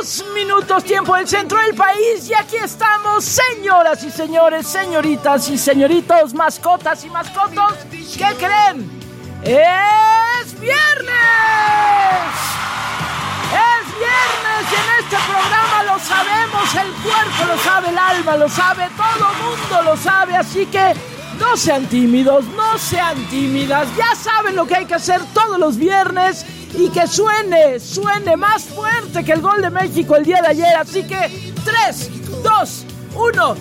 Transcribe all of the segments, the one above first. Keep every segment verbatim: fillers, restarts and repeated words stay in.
Dos minutos, tiempo del centro del país, y aquí estamos, señoras y señores, señoritas y señoritos, mascotas y mascotos. ¿Qué creen? ¡Es viernes! ¡Es viernes! Y en este programa lo sabemos, el cuerpo lo sabe, el alma lo sabe, todo mundo lo sabe, así que no sean tímidos, no sean tímidas, ya saben lo que hay que hacer todos los viernes. Y que suene, suene más fuerte que el gol de México el día de ayer. Así que tres, dos, uno.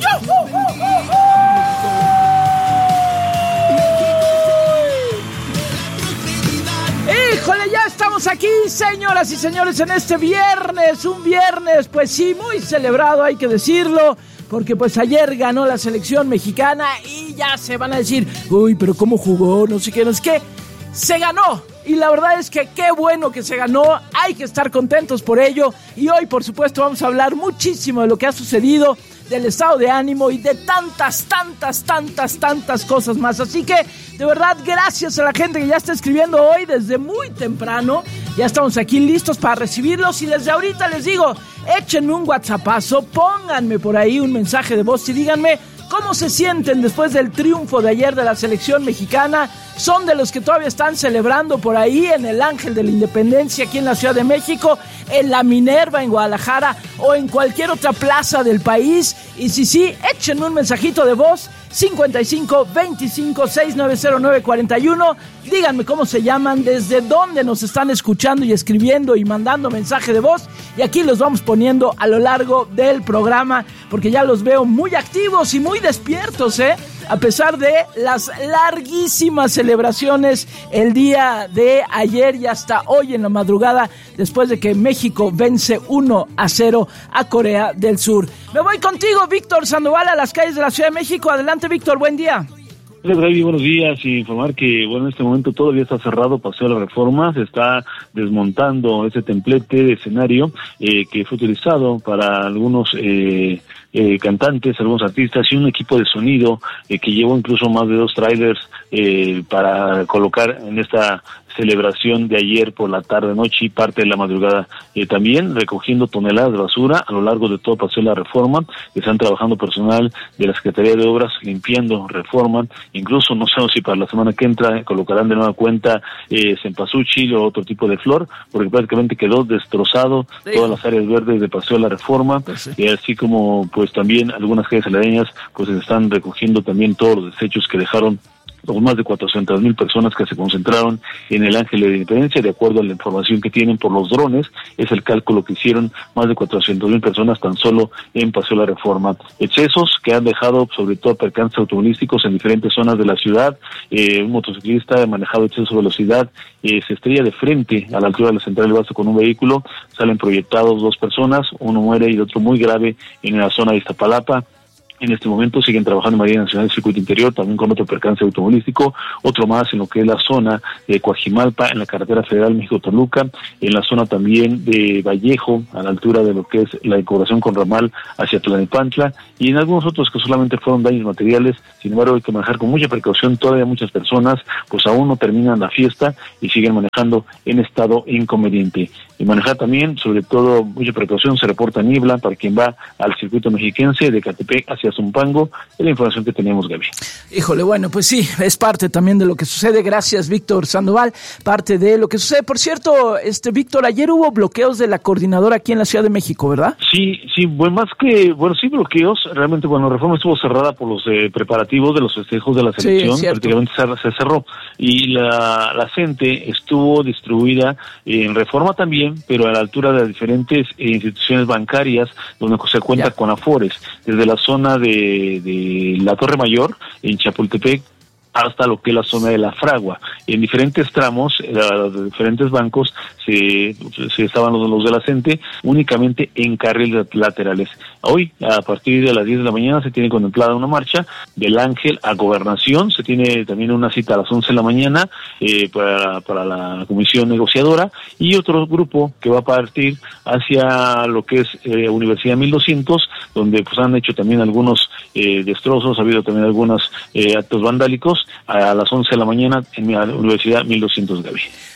¡Híjole! Ya estamos aquí, señoras y señores, en este viernes. Un viernes, pues sí, muy celebrado, hay que decirlo. Porque pues ayer ganó la selección mexicana y ya se van a decir, uy, pero ¿cómo jugó? No sé qué, no sé qué. Se ganó, y la verdad es que qué bueno que se ganó, hay que estar contentos por ello, y hoy por supuesto vamos a hablar muchísimo de lo que ha sucedido, del estado de ánimo y de tantas, tantas, tantas, tantas cosas más. Así que, de verdad, gracias a la gente que ya está escribiendo hoy desde muy temprano. Ya estamos aquí listos para recibirlos, y desde ahorita les digo, échenme un whatsappazo, pónganme por ahí un mensaje de voz y díganme cómo se sienten después del triunfo de ayer de la selección mexicana. Son de los que todavía están celebrando por ahí en el Ángel de la Independencia aquí en la Ciudad de México, en la Minerva en Guadalajara o en cualquier otra plaza del país. Y si sí, échenme un mensajito de voz, cincuenta y cinco, veinticinco, sesenta y nueve cero nueve cuarenta y uno. Díganme cómo se llaman, desde dónde nos están escuchando y escribiendo y mandando mensaje de voz, y aquí los vamos poniendo a lo largo del programa, porque ya los veo muy activos y muy despiertos, ¿eh? A pesar de las larguísimas celebraciones el día de ayer y hasta hoy en la madrugada, después de que México vence uno a cero a Corea del Sur. Me voy contigo, Víctor Sandoval, a las calles de la Ciudad de México. Adelante, Víctor, buen día. Brady, buenos días, y informar que, bueno, en este momento todavía está cerrado Paseo de la Reforma, se está desmontando ese templete de escenario eh, que fue utilizado para algunos eh, eh, cantantes, algunos artistas, y un equipo de sonido eh, que llevó incluso más de dos trailers eh, para colocar en esta celebración de ayer por la tarde, noche y parte de la madrugada. Eh, también recogiendo toneladas de basura a lo largo de todo Paseo de la Reforma. Están trabajando personal de la Secretaría de Obras limpiando Reforma. Incluso no sabemos si para la semana que entra colocarán de nueva cuenta eh, cempasúchil o otro tipo de flor, porque prácticamente quedó destrozado sí. Todas las áreas verdes de Paseo de la Reforma, pues sí. Y así como pues también algunas calles aledañas pues se están recogiendo también todos los desechos que dejaron los más de cuatrocientas mil personas que se concentraron en el Ángel de la Independencia. De acuerdo a la información que tienen por los drones, es el cálculo que hicieron, más de cuatrocientas mil personas tan solo en Paseo de la Reforma. Excesos que han dejado sobre todo percances automovilísticos en diferentes zonas de la ciudad. Eh, un motociclista ha manejado exceso de velocidad, eh, se estrella de frente a la altura de la Central del Basto con un vehículo, salen proyectados dos personas, uno muere y otro muy grave en la zona de Iztapalapa. En este momento siguen trabajando en Marina Nacional del Circuito Interior, también con otro percance automovilístico, otro más en lo que es la zona de Coajimalpa, en la carretera federal México-Toluca, en la zona también de Vallejo, a la altura de lo que es la incorporación con ramal hacia Tlalnepantla, y en algunos otros que solamente fueron daños materiales. Sin embargo, hay que manejar con mucha precaución. Todavía muchas personas pues aún no terminan la fiesta y siguen manejando en estado inconveniente. Y manejar también, sobre todo, mucha precaución. Se reporta niebla para quien va al circuito mexiquense de Catepec hacia Zumpango. Es la información que teníamos, Gaby. Híjole, bueno, pues sí, es parte también de lo que sucede. Gracias, Víctor Sandoval. Parte de lo que sucede. Por cierto, este Víctor, ayer hubo bloqueos de la coordinadora aquí en la Ciudad de México, ¿verdad? Sí, sí, bueno, más que, bueno, sí bloqueos. Realmente, bueno, Reforma estuvo cerrada por los eh, preparativos de los festejos de la selección. Sí, prácticamente se, se cerró. Y la, la gente estuvo distribuida en Reforma también, pero a la altura de las diferentes eh, instituciones bancarias donde se cuenta ya. con afores, desde la zona de, de la Torre Mayor en Chapultepec hasta lo que es la zona de la Fragua. En diferentes tramos, eh, los diferentes bancos, se, se estaban los, los de la CENTE únicamente en carriles laterales. Hoy, a partir de las diez de la mañana, se tiene contemplada una marcha del Ángel a Gobernación. Se tiene también una cita a las once de la mañana eh, para, para la comisión negociadora, y otro grupo que va a partir hacia lo que es eh, Universidad mil doscientos, donde pues han hecho también algunos eh, destrozos, ha habido también algunos eh, actos vandálicos a las once de la mañana en la Universidad mil doscientos, Gaby.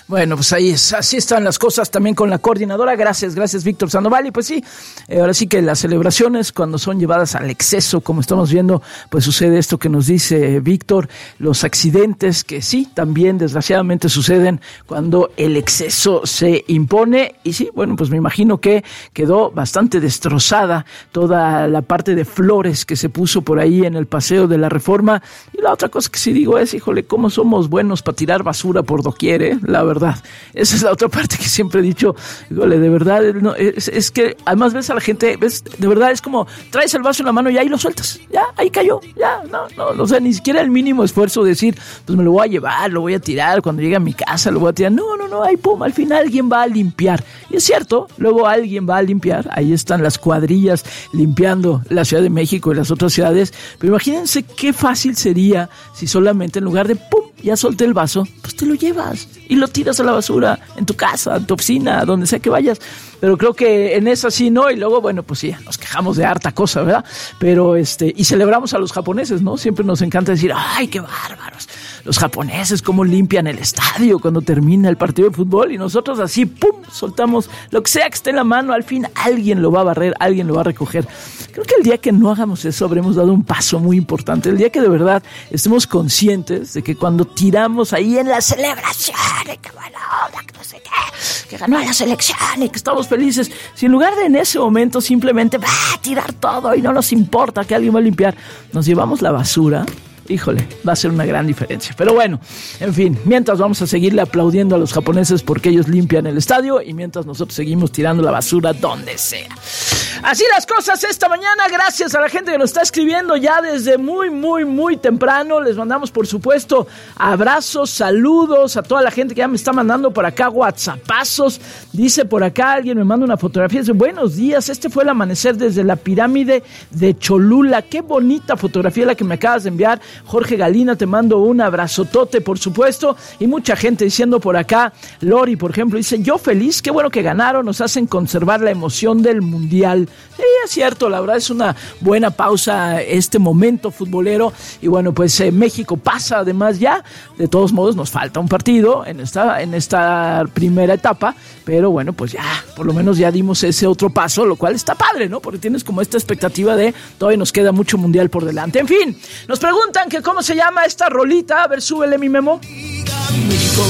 Bueno, pues ahí es, así están las cosas también con la coordinadora. Gracias, gracias Víctor Sandoval. Y pues sí, eh, ahora sí que las celebraciones cuando son llevadas al exceso, como estamos viendo, pues sucede esto que nos dice Víctor, los accidentes que sí, también desgraciadamente suceden cuando el exceso se impone. Y sí, bueno, pues me imagino que quedó bastante destrozada toda la parte de flores que se puso por ahí en el Paseo de la Reforma. Y la otra cosa que sí digo es, híjole, cómo somos buenos para tirar basura por doquier, ¿eh? La verdad. Esa es la otra parte que siempre he dicho, híjole, de verdad, no, es, es que además ves a la gente, ves, de verdad es como traes el vaso en la mano y ahí lo sueltas, ya, ahí cayó, ya, no, no, no, o sea, ni siquiera el mínimo esfuerzo de decir, pues me lo voy a llevar, lo voy a tirar, cuando llegue a mi casa lo voy a tirar, no, no, no, ahí pum, al final alguien va a limpiar, y es cierto, luego alguien va a limpiar, ahí están las cuadrillas limpiando la Ciudad de México y las otras ciudades, pero imagínense qué fácil sería si solamente en lugar de pum, ya solté el vaso, pues te lo llevas y lo tiras a la basura en tu casa, en tu oficina, donde sea que vayas. Pero creo que en esa sí no, y luego, bueno, pues sí, nos quejamos de harta cosa, ¿verdad? Pero este, y celebramos a los japoneses, ¿no? Siempre nos encanta decir, ¡ay, qué bárbaros! Los japoneses, cómo limpian el estadio cuando termina el partido de fútbol, y nosotros así, ¡pum!, soltamos lo que sea que esté en la mano, al fin alguien lo va a barrer, alguien lo va a recoger. Creo que el día que no hagamos eso habremos dado un paso muy importante, el día que de verdad estemos conscientes de que cuando tiramos ahí en la celebración, que buena onda, que no sé qué, que ganó la selección y que estamos felices, si en lugar de en ese momento simplemente va a tirar todo y no nos importa que alguien va a limpiar, nos llevamos la basura, híjole, va a ser una gran diferencia. Pero bueno, en fin, mientras vamos a seguirle aplaudiendo a los japoneses porque ellos limpian el estadio y mientras nosotros seguimos tirando la basura donde sea. Así las cosas esta mañana, gracias a la gente que nos está escribiendo ya desde muy, muy, muy temprano. Les mandamos, por supuesto, abrazos, saludos a toda la gente que ya me está mandando por acá whatsappazos. Dice por acá, alguien me manda una fotografía, dice, buenos días, este fue el amanecer desde la pirámide de Cholula. Qué bonita fotografía la que me acabas de enviar. Jorge Galina, te mando un abrazotote, por supuesto, y mucha gente diciendo por acá, Lori, por ejemplo, dice, yo feliz, qué bueno que ganaron, nos hacen conservar la emoción del mundial. Sí, es cierto, la verdad es una buena pausa este momento futbolero, y bueno, pues eh, México pasa además ya, de todos modos nos falta un partido en esta, en esta primera etapa, pero bueno, pues ya, por lo menos ya dimos ese otro paso, lo cual está padre, ¿no? Porque tienes como esta expectativa de, todavía nos queda mucho mundial por delante. En fin, nos preguntan que cómo se llama esta rolita, a ver, súbele mi Memo. México,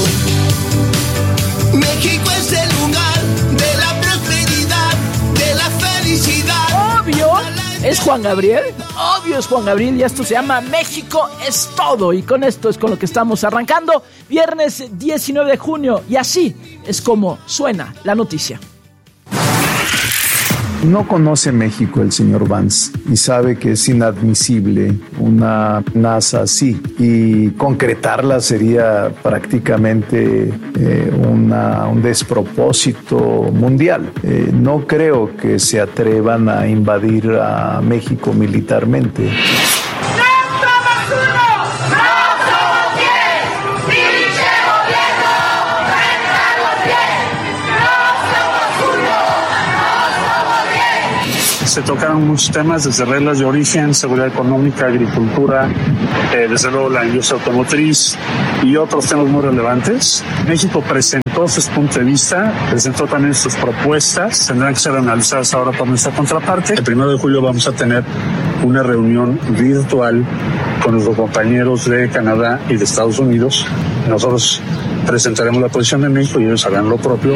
México es el lugar de la prosperidad, de la felicidad. Obvio, es Juan Gabriel, obvio es Juan Gabriel, y esto se llama México es todo, y con esto es con lo que estamos arrancando, viernes diecinueve de junio, y así es como suena la noticia. No conoce México el señor Vance y sabe que es inadmisible una amenaza así, y concretarla sería prácticamente eh, una, un despropósito mundial. Eh, no creo que se atrevan a invadir a México militarmente. Se tocaron muchos temas, desde reglas de origen, seguridad económica, agricultura, eh, desde luego la industria automotriz y otros temas muy relevantes. México presentó su punto de vista, presentó también sus propuestas, tendrán que ser analizadas ahora por nuestra contraparte. El primero de julio vamos a tener una reunión virtual con nuestros compañeros de Canadá y de Estados Unidos. Nosotros presentaremos la posición de México y ellos harán lo propio.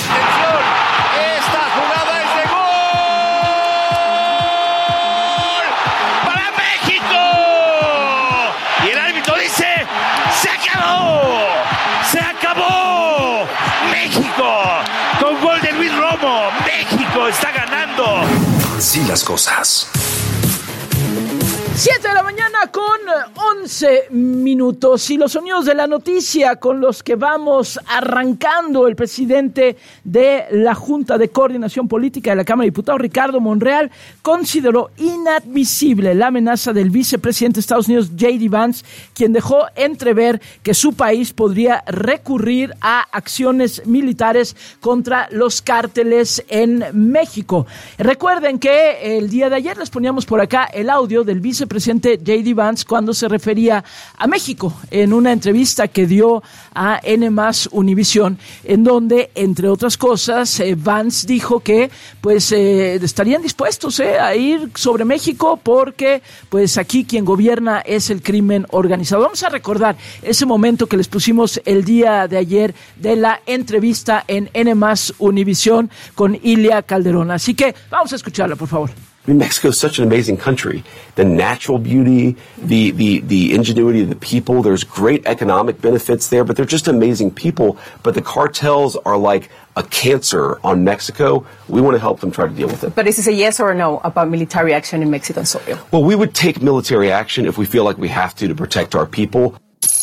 Está ganando. Así las cosas. siete de la mañana con once minutos, y los sonidos de la noticia con los que vamos arrancando. El presidente de la Junta de Coordinación Política de la Cámara de Diputados, Ricardo Monreal, consideró inadmisible la amenaza del vicepresidente de Estados Unidos, J D Vance, quien dejó entrever que su país podría recurrir a acciones militares contra los cárteles en México. Recuerden que el día de ayer les poníamos por acá el audio del vicepresidente vicepresidente J D Vance cuando se refería a México en una entrevista que dio a N más Univisión, en donde, entre otras cosas, eh, Vance dijo que pues eh, estarían dispuestos eh, a ir sobre México porque pues aquí quien gobierna es el crimen organizado. Vamos a recordar ese momento que les pusimos el día de ayer de la entrevista en N más Univisión con Ilia Calderón. Así que vamos a escucharla, por favor. I mean, Mexico is such an amazing country. The natural beauty, the, the, the ingenuity of the people, there's great economic benefits there, but they're just amazing people. But the cartels are like a cancer on Mexico. We want to help them try to deal with it. But is this a yes or a no about military action in Mexican soil? Well, we would take military action if we feel like we have to to protect our people.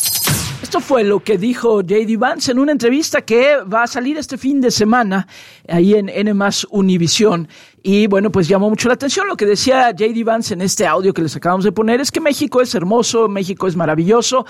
Esto fue lo que dijo J D Vance en una entrevista que va a salir este fin de semana ahí en N más Univisión. Y bueno, pues llamó mucho la atención. Lo que decía J D Vance en este audio que les acabamos de poner es que México es hermoso, México es maravilloso,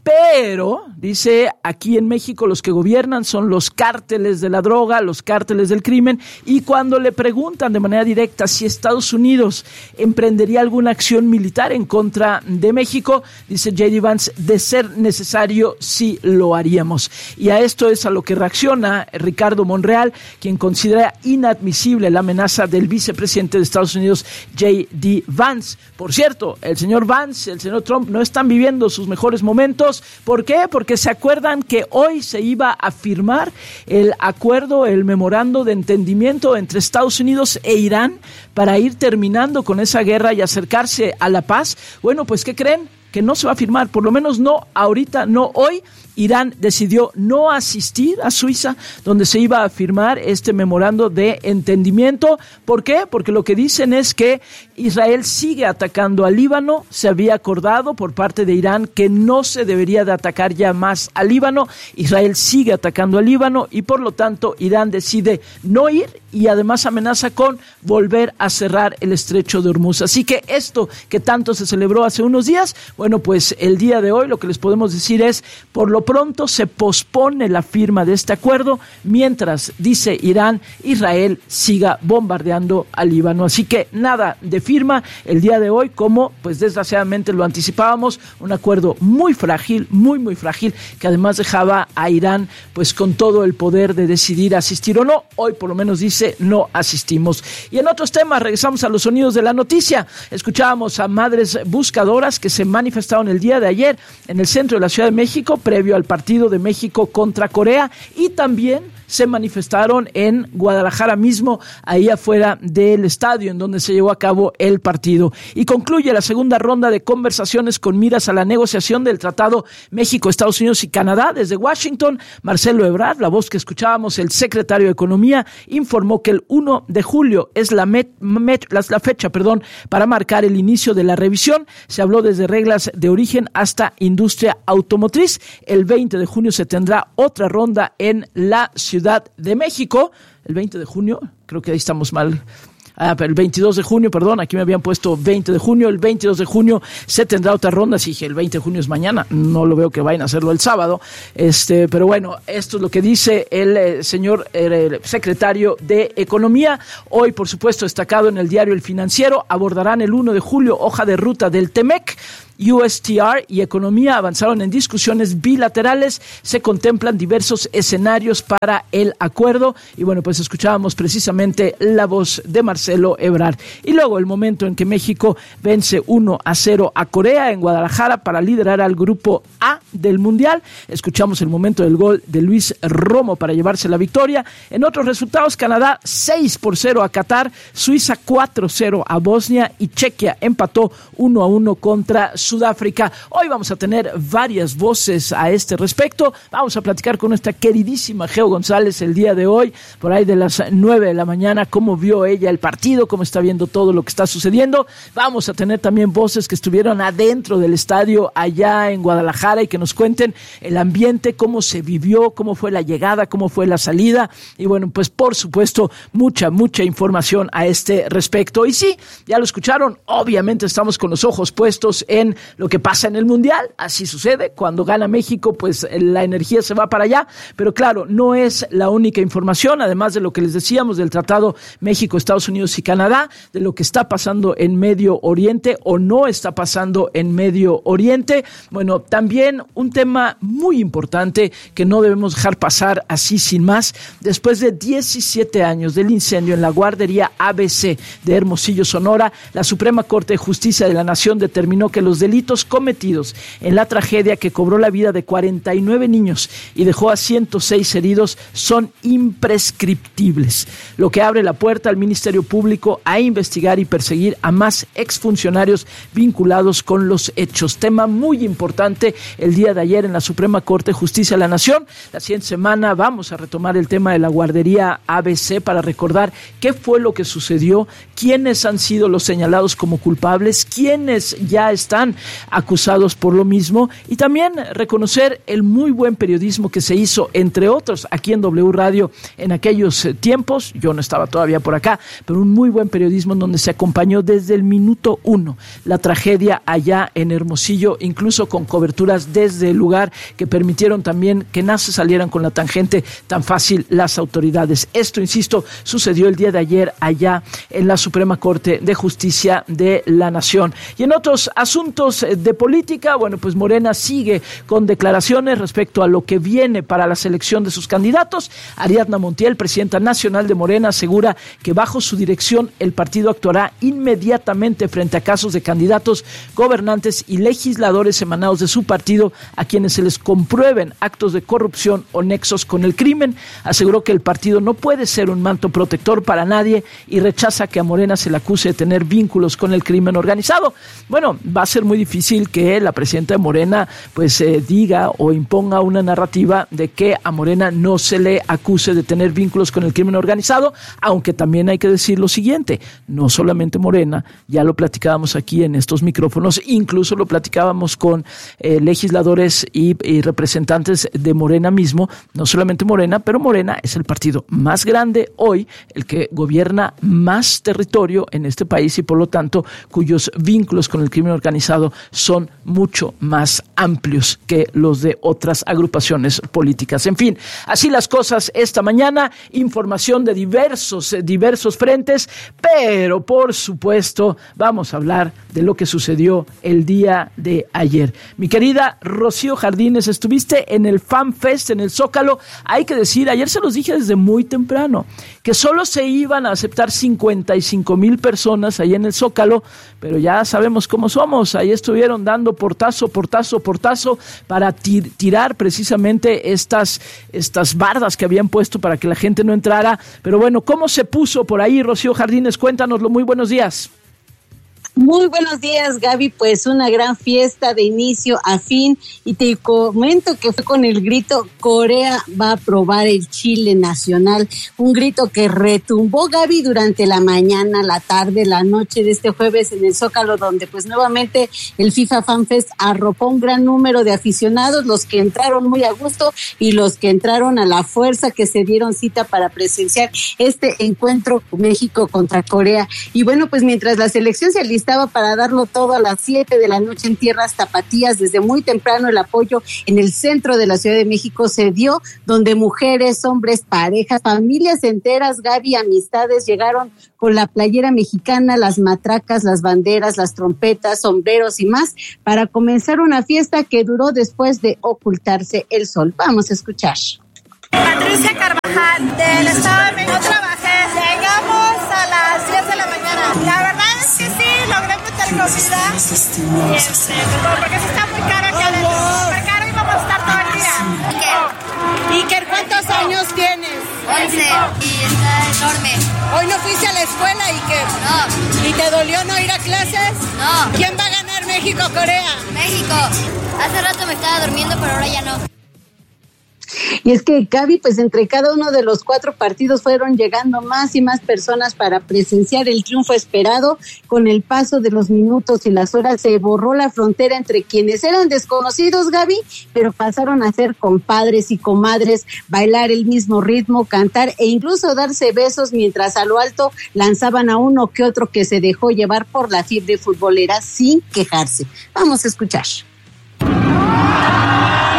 pero, dice, aquí en México los que gobiernan son los cárteles de la droga, los cárteles del crimen, y cuando le preguntan de manera directa si Estados Unidos emprendería alguna acción militar en contra de México, dice J D Vance, de ser necesario, sí lo haríamos. Y a esto es a lo que reacciona Ricardo Monreal, quien considera inadmisible la amenaza del vicepresidente de Estados Unidos, J D Vance. Por cierto, el señor Vance, el señor Trump no están viviendo sus mejores momentos. ¿Por qué? Porque se acuerdan que hoy se iba a firmar el acuerdo, el memorando de entendimiento entre Estados Unidos e Irán para ir terminando con esa guerra y acercarse a la paz. Bueno, pues ¿qué creen? Que no se va a firmar, por lo menos no ahorita, no hoy. Irán decidió no asistir a Suiza, donde se iba a firmar este memorando de entendimiento. ¿Por qué? Porque lo que dicen es que Israel sigue atacando al Líbano. Se había acordado por parte de Irán que no se debería de atacar ya más al Líbano. Israel sigue atacando al Líbano y por lo tanto Irán decide no ir y además amenaza con volver a cerrar el estrecho de Hormuz. Así que esto que tanto se celebró hace unos días, bueno, pues el día de hoy lo que les podemos decir es, por lo pronto se pospone la firma de este acuerdo mientras, dice Irán, Israel siga bombardeando al Líbano. Así que nada de firma el día de hoy, como pues desgraciadamente lo anticipábamos, un acuerdo muy frágil, muy muy frágil, que además dejaba a Irán pues con todo el poder de decidir asistir o no. Hoy por lo menos dice no asistimos. Y en otros temas, regresamos a los sonidos de la noticia. Escuchábamos a madres buscadoras que se manifestaron el día de ayer en el centro de la Ciudad de México previo al partido de México contra Corea, y también se manifestaron en Guadalajara mismo, ahí afuera del estadio en donde se llevó a cabo el partido. Y concluye la segunda ronda de conversaciones con miras a la negociación del Tratado México, Estados Unidos y Canadá. Desde Washington, Marcelo Ebrard, la voz que escuchábamos, el secretario de Economía, informó que el primero de julio es la, met, met, la, la fecha perdón, para marcar el inicio de la revisión. Se habló desde reglas de origen hasta industria automotriz. El veinte de junio se tendrá otra ronda en la ciudad Ciudad de México, el veinte de junio, creo que ahí estamos mal, ah, pero el veintidós de junio, perdón, aquí me habían puesto veinte de junio, el veintidós de junio se tendrá otra ronda. Si dije el veinte de junio es mañana, no lo veo que vayan a hacerlo el sábado, este, pero bueno, esto es lo que dice el eh, señor el secretario de Economía. Hoy, por supuesto, destacado en el diario El Financiero, abordarán el primero de julio hoja de ruta del Temec. U S T R y Economía avanzaron en discusiones bilaterales, se contemplan diversos escenarios para el acuerdo y bueno, pues escuchábamos precisamente la voz de Marcelo Ebrard. Y luego el momento en que México vence uno a cero a Corea en Guadalajara para liderar al grupo A del Mundial. Escuchamos el momento del gol de Luis Romo para llevarse la victoria. En otros resultados, Canadá seis por cero a Qatar, Suiza cuatro cero a Bosnia y Chequia empató uno a uno contra Sudáfrica. Hoy vamos a tener varias voces a este respecto. Vamos a platicar con nuestra queridísima Geo González el día de hoy, por ahí de las nueve de la mañana, cómo vio ella el partido, cómo está viendo todo lo que está sucediendo. Vamos a tener también voces que estuvieron adentro del estadio allá en Guadalajara y que nos cuenten el ambiente, cómo se vivió, cómo fue la llegada, cómo fue la salida. Y bueno, pues por supuesto, mucha, mucha información a este respecto. Y sí, ya lo escucharon, obviamente estamos con los ojos puestos en también lo que pasa en el Mundial. Así sucede, cuando gana México, pues la energía se va para allá, pero claro, no es la única información, además de lo que les decíamos del Tratado México, Estados Unidos y Canadá, de lo que está pasando en Medio Oriente o no está pasando en Medio Oriente. Bueno, también un tema muy importante que no debemos dejar pasar así sin más. Después de diecisiete años del incendio en la guardería A B C de Hermosillo, Sonora, la Suprema Corte de Justicia de la Nación determinó que los delitos cometidos en la tragedia que cobró la vida de cuarenta y nueve niños y dejó a ciento seis heridos son imprescriptibles, lo que abre la puerta al Ministerio Público a investigar y perseguir a más exfuncionarios vinculados con los hechos. Tema muy importante el día de ayer en la Suprema Corte de Justicia de la Nación. La siguiente semana vamos a retomar el tema de la guardería A B C para recordar qué fue lo que sucedió, quiénes han sido los señalados como culpables, quiénes ya están acusados por lo mismo, y también reconocer el muy buen periodismo que se hizo, entre otros, aquí en W Radio en aquellos tiempos. Yo no estaba todavía por acá, pero un muy buen periodismo en donde se acompañó desde el minuto uno la tragedia allá en Hermosillo, incluso con coberturas desde el lugar que permitieron también que no se salieran con la tangente tan fácil las autoridades. Esto, insisto, sucedió el día de ayer allá en la Suprema Corte de Justicia de la Nación. Y en otros asuntos de política, bueno, pues Morena sigue con declaraciones respecto a lo que viene para la selección de sus candidatos. Ariadna Montiel, presidenta nacional de Morena, asegura que bajo su dirección el partido actuará inmediatamente frente a casos de candidatos, gobernantes y legisladores emanados de su partido a quienes se les comprueben actos de corrupción o nexos con el crimen. Aseguró que el partido no puede ser un manto protector para nadie y rechaza que a Morena se le acuse de tener vínculos con el crimen organizado. Bueno, va a ser muy difícil que la presidenta de Morena pues eh, diga o imponga una narrativa de que a Morena no se le acuse de tener vínculos con el crimen organizado, aunque también hay que decir lo siguiente: no solamente Morena, ya lo platicábamos aquí en estos micrófonos, incluso lo platicábamos con eh, legisladores y, y representantes de Morena mismo, no solamente Morena, pero Morena es el partido más grande hoy, el que gobierna más territorio en este país y por lo tanto cuyos vínculos con el crimen organizado son mucho más amplios que los de otras agrupaciones políticas. En fin, así las cosas esta mañana, información de diversos, diversos frentes, pero por supuesto vamos a hablar de lo que sucedió el día de ayer. Mi querida Rocío Jardines, estuviste en el Fan Fest en el Zócalo. Hay que decir, ayer se los dije desde muy temprano, que solo se iban a aceptar cincuenta y cinco mil personas ahí en el Zócalo, pero ya sabemos cómo somos. Ahí estuvieron dando portazo, portazo, portazo para tir- tirar precisamente estas, estas bardas que habían puesto para que la gente no entrara. Pero bueno, ¿cómo se puso por ahí, Rocío Jardines? Cuéntanoslo. Muy buenos días. Muy buenos días, Gaby. Pues una gran fiesta de inicio a fin, y te comento que fue con el grito "Corea va a probar el chile nacional", un grito que retumbó, Gaby, durante la mañana, la tarde, la noche de este jueves en el Zócalo, donde pues nuevamente el FIFA Fan Fest arropó un gran número de aficionados, los que entraron muy a gusto y los que entraron a la fuerza, que se dieron cita para presenciar este encuentro México contra Corea. Y bueno, pues mientras la selección se alistaba para darlo todo a las siete de la noche en tierras tapatías, desde muy temprano el apoyo en el centro de la Ciudad de México se dio, donde mujeres, hombres, parejas, familias enteras, Gaby, amistades, llegaron con la playera mexicana, las matracas, las banderas, las trompetas, sombreros y más, para comenzar una fiesta que duró después de ocultarse el sol. Vamos a escuchar. Patricia Carvajal, del Estado de México. No trabajé, llegamos a las diez de la mañana. La verdad es que sí, logré meter comida. Y este, porque se está muy caro acá adentro. Súper caro y vamos a estar todo el día. Iker. Iker, ¿cuántos años tienes? once. Y está enorme. ¿Hoy no fuiste a la escuela, Iker? No. ¿Y te dolió no ir a clases? No. ¿Quién va a ganar, México o Corea? México. Hace rato me estaba durmiendo, pero ahora ya no. Y es que, Gaby, pues entre cada uno de los cuatro partidos fueron llegando más y más personas para presenciar el triunfo esperado. Con el paso de los minutos y las horas se borró la frontera entre quienes eran desconocidos, Gaby, pero pasaron a ser compadres y comadres, bailar el mismo ritmo, cantar e incluso darse besos mientras a lo alto lanzaban a uno que otro que se dejó llevar por la fiebre futbolera sin quejarse. Vamos a escuchar.